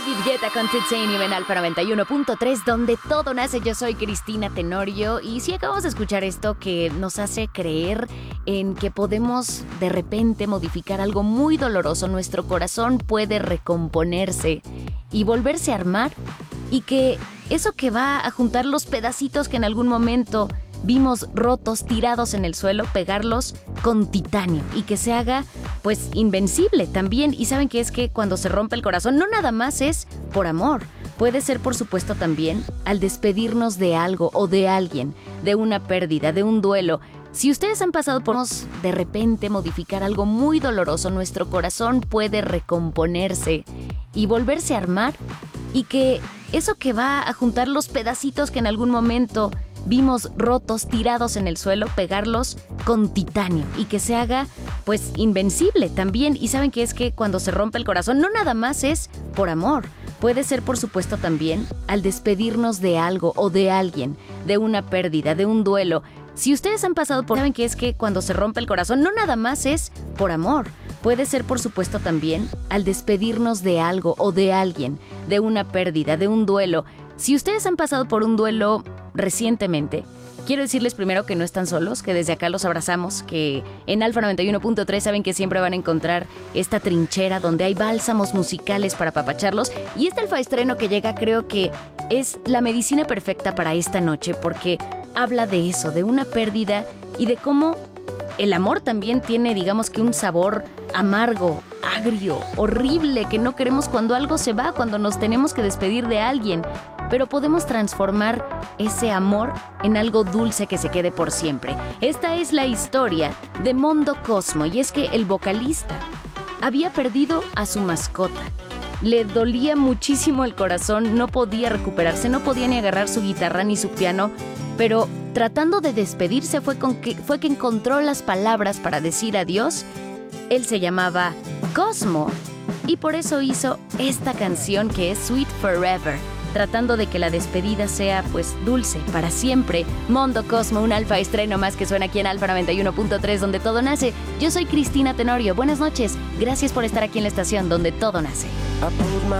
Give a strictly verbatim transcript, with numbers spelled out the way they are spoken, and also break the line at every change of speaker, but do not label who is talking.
David Guetta con Titanium en Alfa noventa y uno punto tres, donde todo nace. Yo soy Cristina Tenorio y sí acabamos de escuchar esto que nos hace creer en que podemos de repente modificar algo muy doloroso. Nuestro corazón puede recomponerse y volverse a armar, y que eso que va a juntar los pedacitos que en algún momento vimos rotos, tirados en el suelo, pegarlos con titanio y que se haga pues invencible también. Y saben que es que cuando se rompe el corazón no nada más es por amor, puede ser por supuesto también al despedirnos de algo o de alguien, de una pérdida, de un duelo. Si ustedes han pasado por de repente modificar algo muy doloroso, nuestro corazón puede recomponerse y volverse a armar, y que eso que va a juntar los pedacitos que en algún momento vimos rotos, tirados en el suelo, pegarlos con titanio y que se haga pues invencible también. Y saben que es que cuando se rompe el corazón no nada más es por amor, puede ser por supuesto también al despedirnos de algo o de alguien, de una pérdida, de un duelo. Si ustedes han pasado por... saben que es que cuando se rompe el corazón no nada más es por amor, puede ser por supuesto también al despedirnos de algo o de alguien, de una pérdida, de un duelo. Si ustedes han pasado por un duelo recientemente, quiero decirles primero que no están solos, que desde acá los abrazamos, que en Alfa noventa y uno punto tres saben que siempre van a encontrar esta trinchera donde hay bálsamos musicales para apapacharlos. Y este alfa estreno que llega creo que es la medicina perfecta para esta noche, porque habla de eso, de una pérdida y de cómo el amor también tiene, digamos que un sabor amargo, agrio, horrible, que no queremos cuando algo se va, cuando nos tenemos que despedir de alguien. Pero podemos transformar ese amor en algo dulce que se quede por siempre. Esta es la historia de Mondo Cosmo, y es que el vocalista había perdido a su mascota. Le dolía muchísimo el corazón, no podía recuperarse, no podía ni agarrar su guitarra ni su piano, pero tratando de despedirse fue, con que, fue que encontró las palabras para decir adiós. Él se llamaba Cosmo y por eso hizo esta canción que es Sweet Forever, tratando de que la despedida sea pues dulce para siempre. Mondo Cosmo, un alfa estreno más que suena aquí en Alfa noventa y uno punto tres, donde todo nace. Yo soy Cristina Tenorio, buenas noches, gracias por estar aquí en la estación donde todo nace.
I put my